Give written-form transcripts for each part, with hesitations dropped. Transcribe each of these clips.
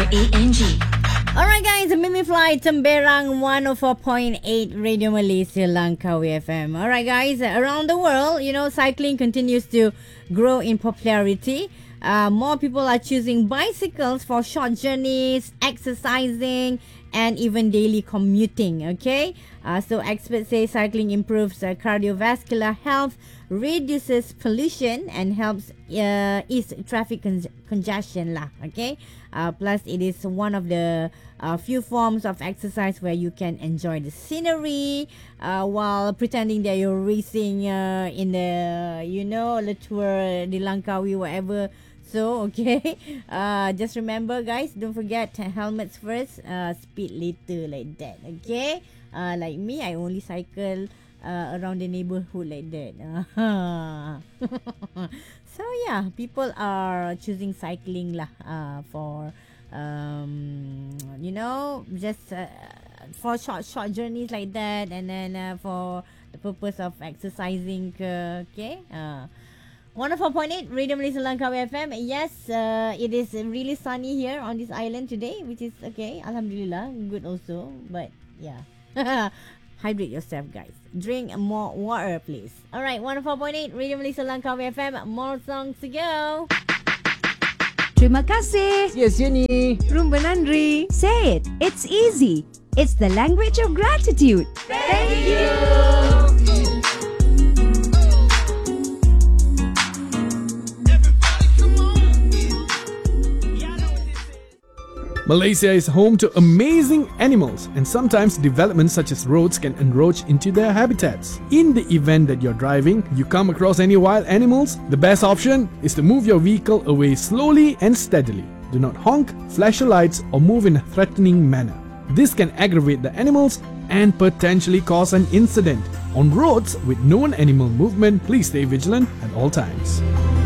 Alright guys, Mimi Fly Temberang 104.8 Radio Malaysia Langkawi FM. Alright guys, around the world, cycling continues to grow in popularity. More people are choosing bicycles for short journeys, exercising, and even daily commuting. Okay, so experts say cycling improves cardiovascular health, reduces pollution, and helps ease traffic congestion lah. Okay, plus it is one of the few forms of exercise where you can enjoy the scenery while pretending that you're racing in the Le Tour di Langkawi, whatever. So, okay, just remember guys, don't forget helmets first, speed later, like that, okay? Like me, I only cycle around the neighborhood like that. So, yeah, people are choosing cycling lah for, just for short journeys like that, and then for the purpose of exercising, okay? 104.8 Radio Malaysia Langkawi FM. Yes, it is really sunny here on this island today, which is okay. Alhamdulillah, good also. But yeah, hydrate yourself, guys. Drink more water, please. Alright, 104.8 Radio Malaysia Langkawi FM. More songs to go. Terima kasih. Yes, Jenny. Rumba Nandri. Say it. It's easy. It's the language of gratitude. Thank you. Malaysia is home to amazing animals, and sometimes developments such as roads can encroach into their habitats. In the event that you're driving, you come across any wild animals, the best option is to move your vehicle away slowly and steadily. Do not honk, flash your lights, or move in a threatening manner. This can aggravate the animals and potentially cause an incident. On roads with known animal movement, please stay vigilant at all times.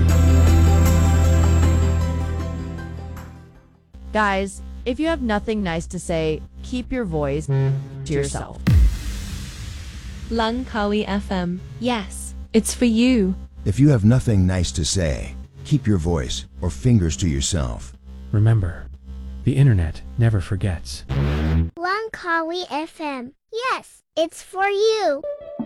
Guys, if you have nothing nice to say, keep your voice to yourself. Langkawi FM. Yes, it's for you. If you have nothing nice to say, keep your voice or fingers to yourself. Remember, the internet never forgets. Langkawi FM. Yes, it's for you.